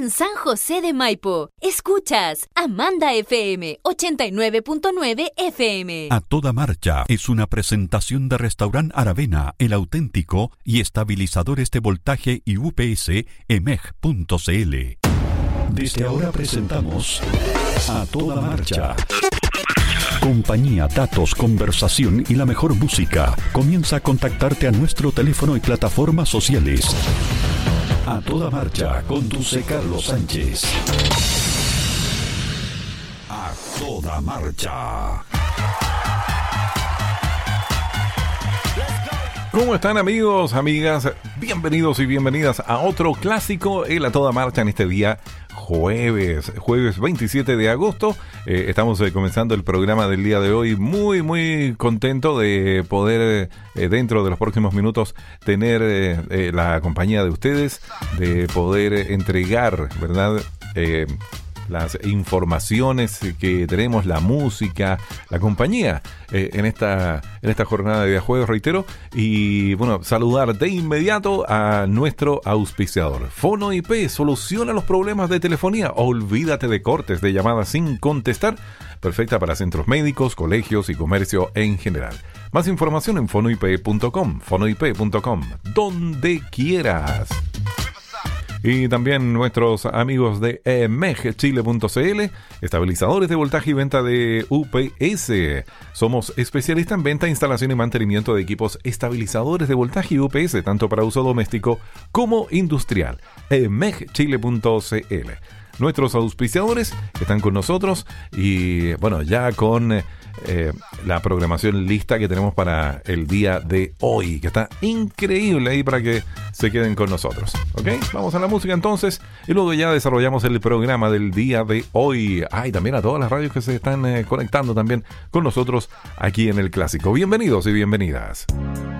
en San José de Maipo. Escuchas Amanda FM 89.9 FM. A Toda Marcha es una presentación de Restaurant Aravena, El Auténtico y estabilizadores de voltaje y UPS emeg.cl. Desde ahora presentamos A Toda Marcha. Compañía, datos, conversación y la mejor música. Comienza a contactarte a nuestro teléfono y plataformas sociales. A Toda Marcha, conduce Carlos Sánchez. A Toda Marcha. ¿Cómo están, amigos, amigas? Bienvenidos y bienvenidas a otro clásico en A Toda Marcha en este día jueves 27 de agosto. Estamos comenzando el programa del día de hoy muy contento de poder dentro de los próximos minutos tener la compañía de ustedes, de poder entregar, ¿verdad?, las informaciones que tenemos, la música, la compañía en esta jornada de jueves, reitero. Y bueno, saludar de inmediato a nuestro auspiciador. Fono IP soluciona los problemas de telefonía. Olvídate de cortes de llamadas sin contestar. Perfecta para centros médicos, colegios y comercio en general. Más información en fonoip.com, fonoip.com, donde quieras. Y también nuestros amigos de emegchile.cl, estabilizadores de voltaje y venta de UPS. Somos especialistas en venta, instalación y mantenimiento de equipos estabilizadores de voltaje y UPS, tanto para uso doméstico como industrial. emegchile.cl. Nuestros auspiciadores están con nosotros y bueno, ya con la programación lista que tenemos para el día de hoy, que está increíble ahí para que se queden con nosotros. ¿Ok? Vamos a la música entonces y luego ya desarrollamos el programa del día de hoy. Y también a todas las radios que se están conectando también con nosotros aquí en el Clásico. Bienvenidos y bienvenidas.